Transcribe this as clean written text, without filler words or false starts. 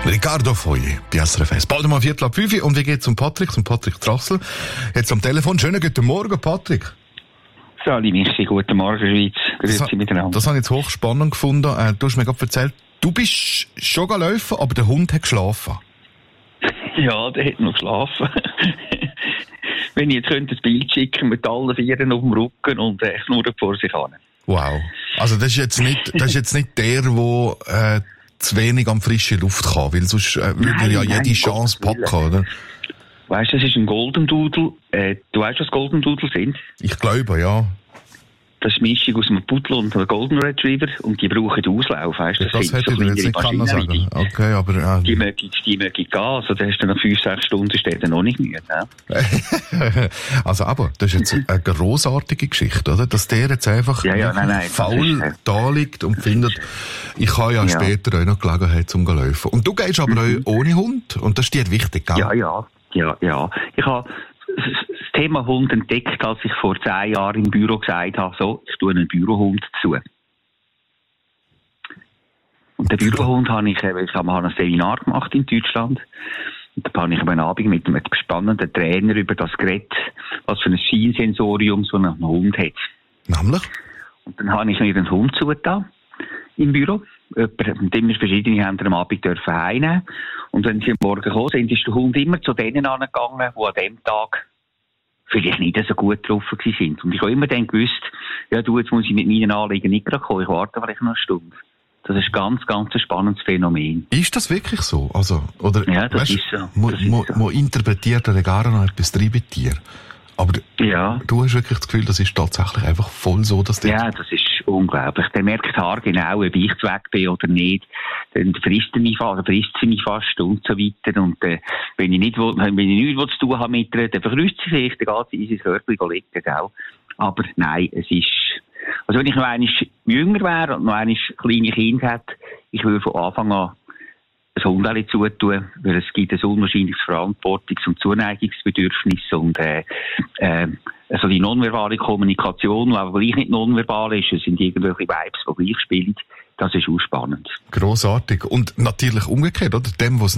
Riccardo Fogli, die SRF 1. Bald mal 4:45 und wir gehen zum Patrick Trassel. Jetzt am Telefon. Schönen guten Morgen, Patrick. Sali Michi, guten Morgen, Schweiz. Grüezi miteinander. Das habe ich jetzt hochspannend gefunden. Du hast mir gerade erzählt, du bist schon gelaufen, aber der Hund hat geschlafen. Ja, der hat noch geschlafen. Wenn ich jetzt ein Bild schicken mit allen Vieren auf dem Rücken und knurrt vor sich an. Wow. Also das ist jetzt nicht der, der zu wenig an frische Luft kann, weil sonst würde er ja jede Chance packen, oder? Weißt du, das ist ein Golden Doodle. Du weißt, was Golden Doodle sind? Ich glaube, ja. Das ist eine Mischung aus einem Pudel und einem Golden Retriever und die brauchen Auslauf, weißt du? Das hätte ich dir jetzt nicht können sagen. Okay, aber... Die mögen gehen, also da hast du nach 5-6 Stunden steht noch nicht müde. Also aber, das ist jetzt eine grossartige Geschichte, oder? Dass der jetzt einfach faul da liegt und findet, ich kann ja später auch noch Gelegenheit zum Laufen. Und du gehst aber auch ohne Hund und das ist dir wichtig, gell? Ja. Ich habe das Thema Hund entdeckt, als ich vor 10 Jahren im Büro gesagt habe, so, ich tue einen Bürohund zu. Und den Bürohund habe ich ein Seminar gemacht in Deutschland. Und da habe ich am Abend mit einem spannenden Trainer über das geredet, was für ein Feinsensorium so ein Hund hat. Nämlich? Und dann habe ich mir einen Hund zugetan im Büro. Mit dem verschiedene Händler am Abend dürfen heimnehmen. Und wenn sie am Morgen gekommen sind, ist der Hund immer zu denen angegangen, die an dem Tag vielleicht nicht so gut getroffen sind. Und ich habe immer dann gewusst, ja du, jetzt muss ich mit meinen Anliegen nicht gerade kommen, ich warte vielleicht noch eine Stunde. Das ist ganz ein spannendes Phänomen. Ist das wirklich so? Also, oder, ja, das ist so. Man interpretiert ja gar noch etwas drin bei dir. Aber du hast wirklich das Gefühl, das ist tatsächlich einfach voll so, dass ja, das ist unglaublich. Der merkt haargenau, ob ich zu weg bin oder nicht. Dann frisst sie mich fast und so weiter. Und wenn ich nichts zu tun habe mit ihr, dann vergrüßt sie sich, dann geht sie in sein Körbchen liegen, gell? Aber nein, es ist... Also wenn ich noch einmal jünger wäre und noch einmal kleine Kinder hätte, ich würde von Anfang an ein Hund zutun, weil es gibt ein unwahrscheinliches Verantwortungs- und Zuneigungsbedürfnis und also die nonverbale Kommunikation, die aber gleich nicht nonverbal ist, es sind irgendwelche Vibes, die gleich spielen, das ist auch spannend. Grossartig. Und natürlich umgekehrt, oder? Dem, was